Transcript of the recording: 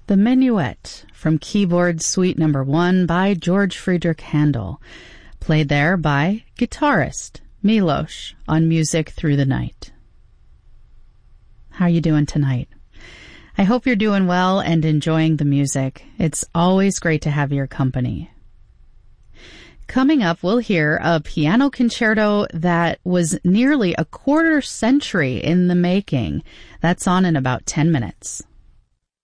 The Minuet from Keyboard Suite No. 1 by George Friedrich Handel, played there by guitarist Milos on Music Through the Night. How are you doing tonight? I hope you're doing well and enjoying the music. It's always great to have your company. Coming up, we'll hear a piano concerto that was nearly a quarter century in the making. That's on in about 10 minutes.